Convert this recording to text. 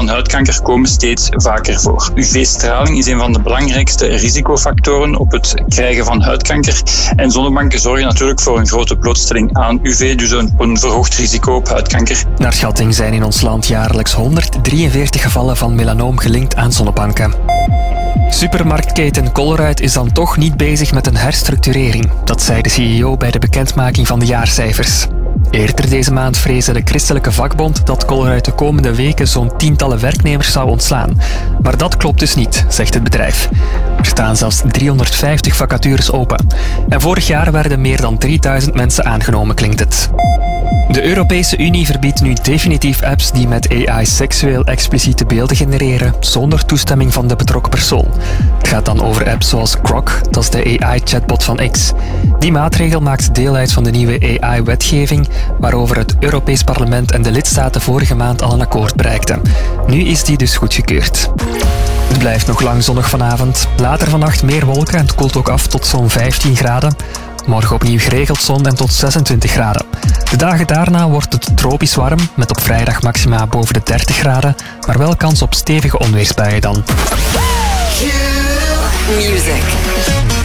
van huidkanker komen steeds vaker voor. UV-straling is een van de belangrijkste risicofactoren op het krijgen van huidkanker. En zonnebanken zorgen natuurlijk voor een grote blootstelling aan UV, dus een verhoogd risico op huidkanker. Naar schatting zijn in ons land jaarlijks 143 gevallen van melanoom gelinkt aan zonnebanken. Supermarktketen Colruyt is dan toch niet bezig met een herstructurering. Dat zei de CEO bij de bekendmaking van de jaarcijfers. Eerder deze maand vreesde de christelijke vakbond dat Colruyt de komende weken zo'n tientallen werknemers zou ontslaan. Maar dat klopt dus niet, zegt het bedrijf. Er staan zelfs 350 vacatures open. En vorig jaar werden meer dan 3000 mensen aangenomen, klinkt het. De Europese Unie verbiedt nu definitief apps die met AI seksueel expliciete beelden genereren zonder toestemming van de betrokken persoon. Het gaat dan over apps zoals Grok, dat is de AI-chatbot van X. Die maatregel maakt deel uit van de nieuwe AI-wetgeving, waarover het Europees Parlement en de lidstaten vorige maand al een akkoord bereikten. Nu is die dus goedgekeurd. Het blijft nog lang zonnig vanavond. Later vannacht meer wolken en het koelt ook af tot zo'n 15 graden. Morgen opnieuw geregeld zon en tot 26 graden. De dagen daarna wordt het tropisch warm, met op vrijdag maxima boven de 30 graden, maar wel kans op stevige onweersbuien dan. Music.